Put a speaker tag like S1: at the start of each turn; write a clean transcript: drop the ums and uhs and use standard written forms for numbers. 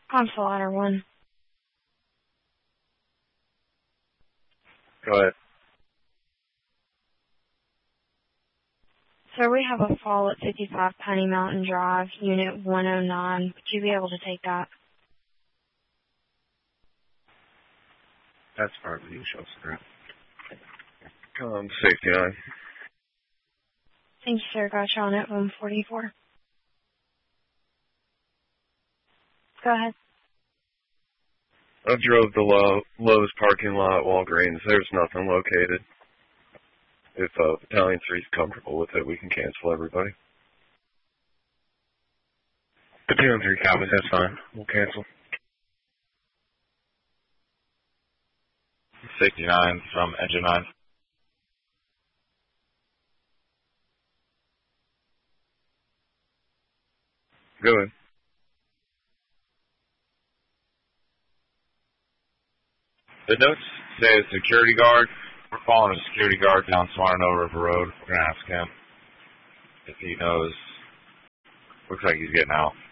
S1: Console ladder 1.
S2: Go ahead.
S1: Sir, we have a fall at 55 Pony Mountain Drive, Unit 109. Would you be able to take that?
S2: That's part of the usual script. Safety 9.
S1: Thank you, sir. Got you on at 144. Go ahead.
S2: I drove the Lowe's parking lot, Walgreens. There's nothing located. If Battalion 3 is comfortable with it, we can cancel everybody. Battalion 3 copies, that's fine. We'll cancel.
S3: 69 from Engine 9.
S2: Go ahead.
S3: The notes say a security guard. We're following a security guard down Swarno River Road. We're going to ask him if he knows. Looks like he's getting out.